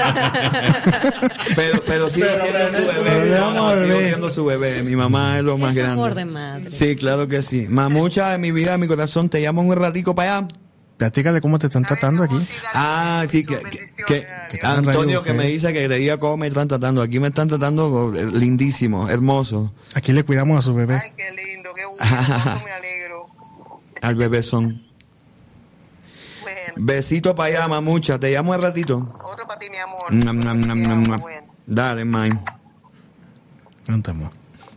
pero sigue siendo su bebé. Sigue siendo su bebé. Mi mamá es lo más grande. Amor de madre. Sí, claro que sí. Mamucha, de mi vida, de mi corazón, te llamo un ratico para allá. Platícale cómo te están tratando aquí. Sí, que Antonio que me dice que le diga cómo me están tratando. Aquí me están tratando lindísimo, hermoso. Aquí le cuidamos a su bebé. Ay, qué lindo, qué bueno, me alegro. Al bebé son. Bueno. Besito para allá, mamucha. Te llamo un ratito. Otro para ti, mi amor. Bueno. Dale, man. Cántame.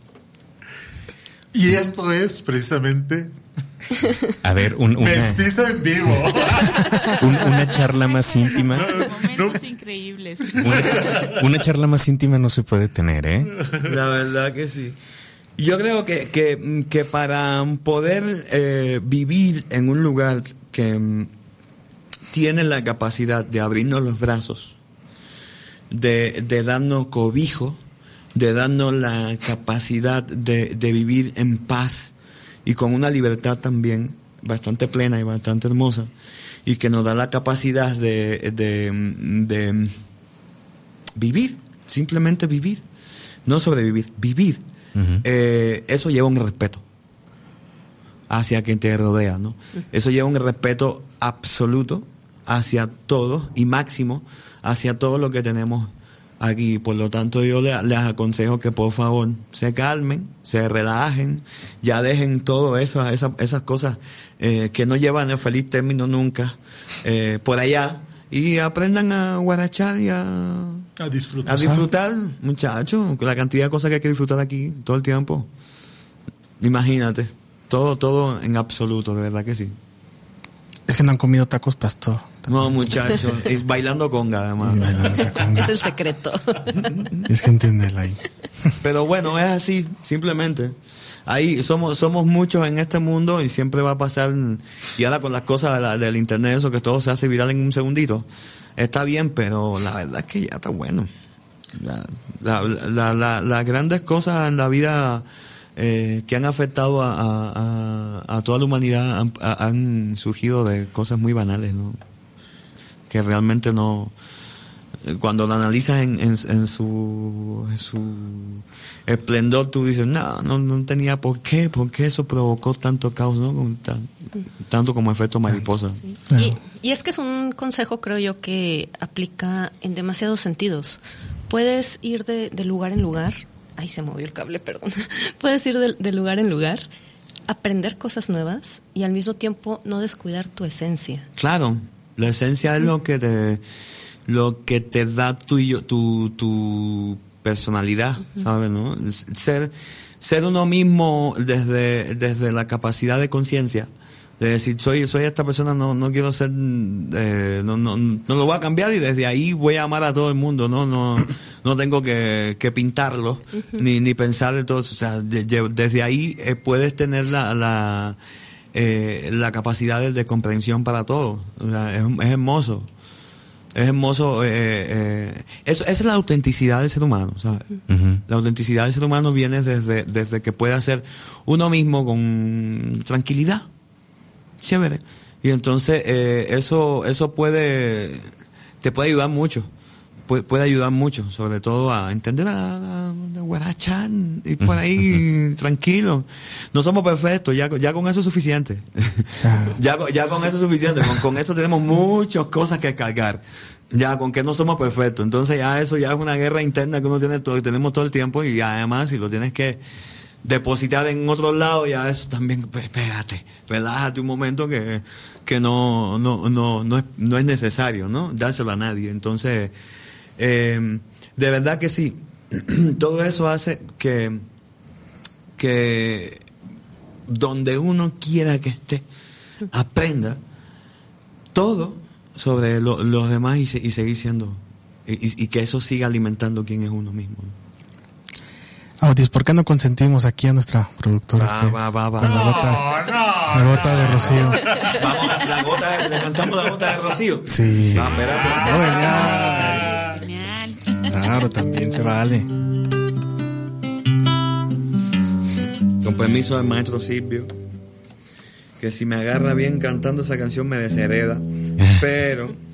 Y esto es precisamente A ver, Mestiza en vivo. Una charla más íntima. Momentos increíbles. Una charla más íntima no se puede tener, ¿eh? La verdad que sí. Yo creo que para poder vivir en un lugar que tiene la capacidad de abrirnos los brazos, de darnos cobijo, de darnos la capacidad de vivir en paz y con una libertad también bastante plena y bastante hermosa, y que nos da la capacidad de vivir, simplemente vivir, no sobrevivir, vivir. Uh-huh. Eso lleva un respeto hacia quien te rodea, ¿no? Uh-huh. Eso lleva un respeto absoluto hacia todo y máximo hacia todo lo que tenemos aquí. Por lo tanto, yo les aconsejo que por favor se calmen, se relajen, ya dejen todo eso, esas cosas que no llevan el feliz término nunca por allá, y aprendan a guarachar y a disfrutar, muchachos, la cantidad de cosas que hay que disfrutar aquí todo el tiempo. Imagínate, todo en absoluto, de verdad que sí. Es que no han comido tacos pastor. No, muchachos, y bailando conga además. Es el secreto. Es que entiéndela ahí. Pero bueno, es así, simplemente. Ahí somos muchos en este mundo y siempre va a pasar. Y ahora con las cosas del internet, eso que todo se hace viral en un segundito, está bien, pero la verdad es que ya está bueno. Las grandes cosas en la vida que han afectado a toda la humanidad han surgido de cosas muy banales, ¿no? Que realmente no, cuando lo analizas en su esplendor, tú dices, no tenía por qué eso provocó tanto caos, ¿no? Tanto como efecto mariposa. Sí. Y es que es un consejo, creo yo, que aplica en demasiados sentidos. Puedes ir de lugar en lugar. Ay, se movió el cable, perdón. Puedes ir de lugar en lugar, aprender cosas nuevas y al mismo tiempo no descuidar tu esencia. Claro, la esencia es lo que te da tu personalidad, uh-huh. ¿Sabes? ¿No? Ser uno mismo desde la capacidad de conciencia. De decir, soy esta persona, no quiero ser, no lo voy a cambiar, y desde ahí voy a amar a todo el mundo, no tengo que pintarlo, uh-huh. ni pensar en todo eso. O sea, desde ahí puedes tener la capacidad de comprensión para todo. O sea, es hermoso. Es hermoso, esa es la autenticidad del ser humano, ¿sabes? Uh-huh. La autenticidad del ser humano viene desde que puede ser uno mismo con tranquilidad. Chévere. Y entonces eso te puede ayudar mucho. Puede ayudar mucho, sobre todo a entender a guarachán y por ahí tranquilo. No somos perfectos, ya con eso es suficiente. ya con eso es suficiente. Con eso tenemos muchas cosas que cargar. Ya con que no somos perfectos. Entonces eso ya es una guerra interna que uno tenemos todo el tiempo, y además si lo tienes que depositar en otro lado, ya eso también, pues, espérate, relájate un momento que no es necesario, ¿no? Dárselo a nadie. Entonces, de verdad que sí, todo eso hace que donde uno quiera que esté, aprenda todo sobre los demás y seguir siendo, y que eso siga alimentando quién es uno mismo, ¿no? Audis, ¿por qué no consentimos aquí a nuestra productora? Va. Con la gota de Rocío. Vamos, le cantamos la gota de Rocío. Sí. Va, espérate. Genial. Claro, también se vale. Con permiso del maestro Silvio, que si me agarra bien cantando esa canción me deshereda, pero